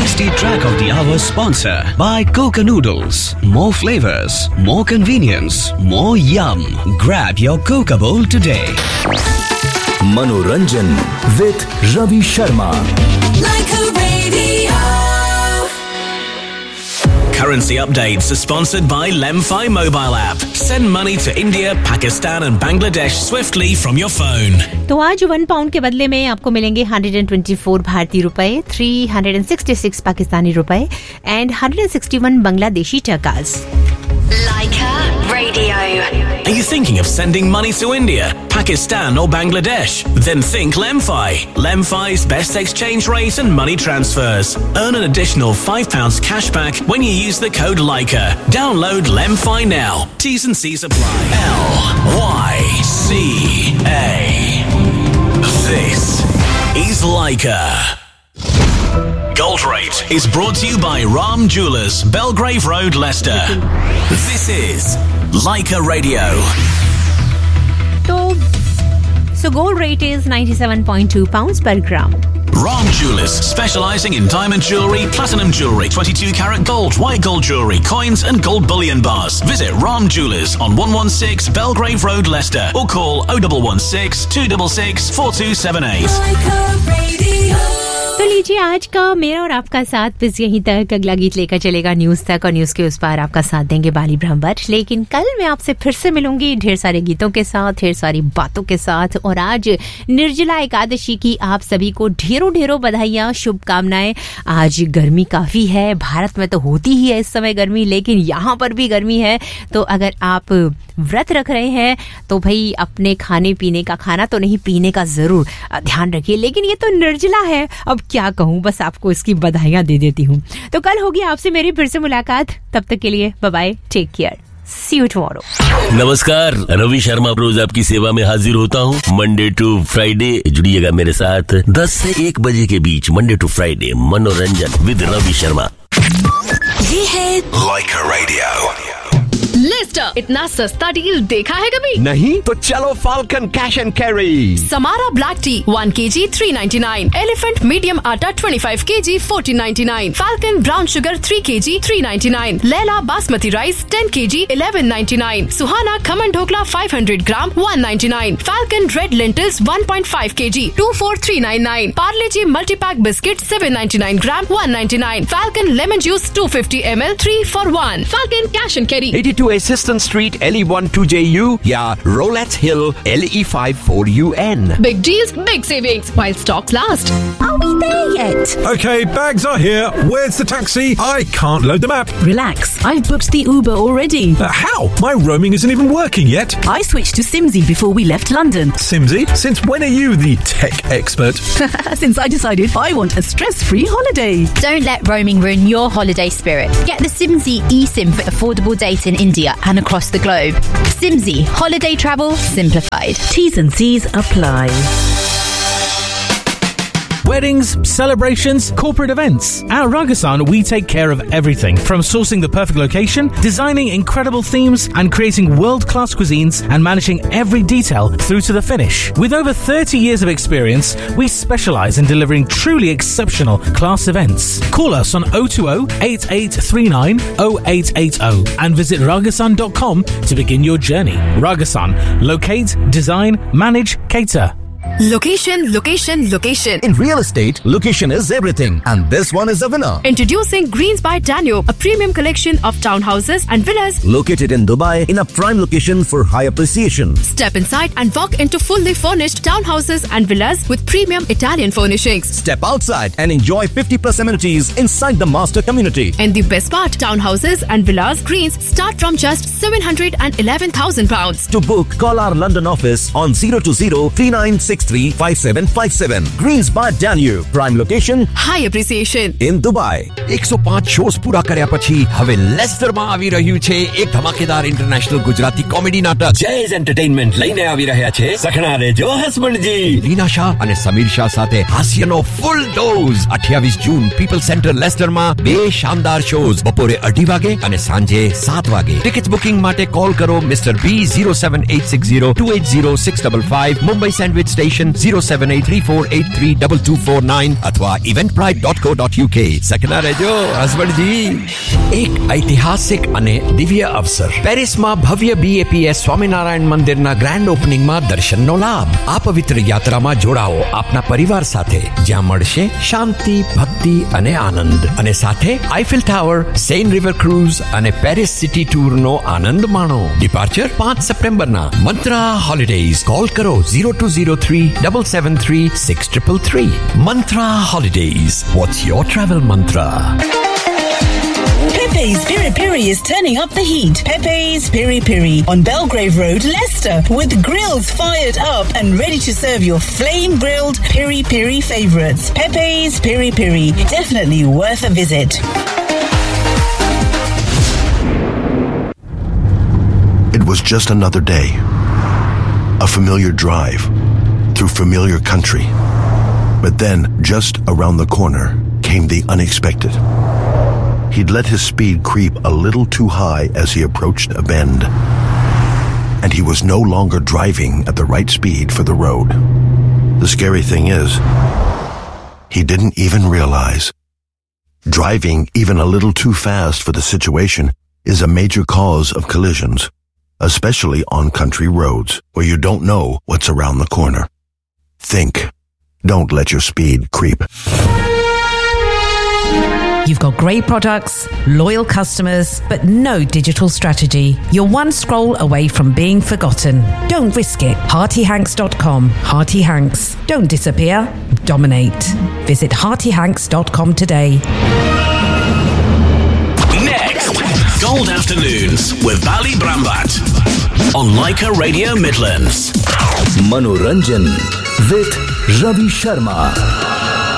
tasty track of the hour sponsor by Coca Noodles. More flavors, more convenience, more yum. Grab your Coca bowl today. Manoranjan with Ravi Sharma. Like a radio. Currency updates are sponsored by Lemfi mobile app. Send money to India, Pakistan and Bangladesh swiftly from your phone. तो आज 1 pound के बदले में आपको मिलेंगे 124 भारतीय रुपए, 366 पाकिस्तानी रुपए and 161 Bangladeshi टकास. Like a radio. Are you thinking of sending money to India, Pakistan or Bangladesh? Then think Lemfi. Lemfi's best exchange rate and money transfers. Earn an additional £5 cashback when you use the code LICA. Download Lemfi now. T's and C's apply. LYCA. This is Leica. Gold Rate is brought to you by Ram Jewellers, Belgrave Road, Leicester. This is Leica Radio. So gold rate is 97.2 pounds per gram. Ram Jewellers, specialising in diamond jewellery, platinum jewellery, 22 karat gold, white gold jewellery, coins and gold bullion bars. Visit Ram Jewellers on 116 Belgrave Road, Leicester or call 0116 266 4278. Like a radio. तो लीजिए आज का मेरा और आपका साथ बस यहीं तक. अगला गीत लेकर चलेगा न्यूज तक और न्यूज के उस पार आपका साथ देंगे बाली ब्रह्मभट्ट. लेकिन कल मैं आपसे फिर से मिलूंगी ढेर सारे गीतों के साथ, ढेर सारी बातों के साथ. और आज निर्जला एकादशी की आप सभी को ढेरों ढेरों बधाइयां, शुभकामनाएं. आज गर्मी काफी है, भारत में तो होती ही है इस समय गर्मी, लेकिन यहाँ पर भी गर्मी है. तो अगर आप व्रत रख रहे हैं तो भाई अपने खाने पीने का, खाना तो नहीं पीने का जरूर ध्यान रखिए. लेकिन ये तो निर्जला है, अब क्या कहूं, बस आपको इसकी बधाइयां दे देती हूं. तो कल होगी आपसे मेरी फिर से मुलाकात. तब तक के लिए bye bye, take care, C you tomorrow. नमस्कार, रवि शर्मा रोज आपकी सेवा में हाजिर होता हूँ. मंडे टू फ्राइडे जुड़िएगा मेरे साथ 10 से 1 बजे के बीच. मंडे टू फ्राइडे मनोरंजन विद रवि शर्मा. ये है Leica Radio. लिस्टर, इतना सस्ता डील देखा है कभी? नहीं तो चलो falcon cash and carry. Samara black T 1 kg 399, elephant medium आटा 25 kg 1499, falcon brown sugar 3 kg 399, Laila basmati rice 10 kg 1199, Suhana khaman dhokla 500 gram 199, falcon red lentils 1.5 kg 24399, Parle ji multipack biscuit 799 gram 199, falcon lemon juice 250 ml 3 for 1. Falcon cash and carry 82 Assistant Street LE1 2JU या Rolettes Hill LE5 4UN. Big deals, big savings, while stocks last. Are we there yet? Okay, bags are here. Where's the taxi? I can't load the map. Relax, I've booked the Uber already. How? My roaming isn't even working yet. I switched to Simsy before we left London. Simsy? Since when are you the tech expert? Since I decided I want a stress-free holiday. Don't let roaming ruin your holiday spirit. Get the Simsy eSIM for affordable data in India and across the globe. Simsy, holiday travel simplified. T's and C's apply. Weddings, celebrations, corporate events. At Ragasan, we take care of everything from sourcing the perfect location, designing incredible themes, and creating world-class cuisines and managing every detail through to the finish. With over 30 years of experience, we specialize in delivering truly exceptional class events. Call us on 020-8839-0880 and visit ragasan.com to begin your journey. Ragasan. Locate, design, manage, cater. Location, location, location. In real estate, location is everything, and this one is a winner. Introducing Greens by Danube, a premium collection of townhouses and villas Located in Dubai in a prime location for high appreciation. Step inside and walk into fully furnished townhouses and villas with premium Italian furnishings. Step outside and enjoy 50+ amenities inside the master community. And the best part, townhouses and villas Greens start from just £711,000. To book, call our London office on 020-3963-5757. Greens by Danube, prime location, high appreciation in Dubai. 105 shows પૂરા કર્યા પછી હવે લેસ્ટરમાં આવી રહ્યું છે એક ધમાકેદાર international Gujarati comedy નાટક. જયઝ એન્ટરટેઇનમેન્ટ લઈને આવી રહ્યા છે સખણા રેજો હસબન્ડજી. લીના શાહ અને સમીર શાહ સાથે હાસ્યનો ફૂલ ડોઝ. 28 જૂન પીપલ સેન્ટર લેસ્ટરમાં 2 શાનદાર શોઝ બપોરે 2:30 વાગે અને સાંજે 7 વાગે. ટિકિટ્સ બુકિંગ માટે કોલ કરો mister B 07860 280 655 Mumbai sandwich station station 07834832249 अथवा eventbrite.co.uk. सकना રહેજો હસબન્ડ जी. એક ઐતિહાસિક અને દિવ્ય અવસર. પેરિસમાં ભવ્ય BAPS સ્વામિનારાયણ મંદિરના ગ્રાન્ડ ઓપનિંગમાં દર્શનનો લાભ. આ પવિત્ર યાત્રામાં જોડાઓ આપના પરિવાર સાથે, જ્યાં મળશે શાંતિ, ભક્તિ અને આનંદ. અને સાથે Eiffel tower, Sen river cruise અને પેરિસ સિટી ટૂરનો આનંદ માણો. ડિપાર્ચર 5 સપ્ટેમ્બરના. મંત્રા હોલિડેઝ. કોલ કરો 0203-773-6333. Mantra Holidays. What's your travel mantra? Pepe's Piri Piri is turning up the heat. Pepe's Piri Piri on Belgrave Road, Leicester, with grills fired up and ready to serve your flame-grilled Piri Piri favourites. Pepe's Piri Piri, definitely worth a visit. It was just another day. A familiar drive through familiar country. But then, just around the corner, came the unexpected. He'd let his speed creep a little too high as he approached a bend. And he was no longer driving at the right speed for the road. The scary thing is, he didn't even realize. Driving even a little too fast for the situation is a major cause of collisions, especially on country roads where you don't know what's around the corner. Think. Don't let your speed creep. You've got great products, loyal customers, but no digital strategy. You're one scroll away from being forgotten. Don't risk it. HeartyHanks.com. Hearty Hanks. Don't disappear. Dominate. Visit HeartyHanks.com today. Next, Gold Afternoons with Bali Brambat on Leica Radio Midlands. Manoranjan with Ravi Sharma.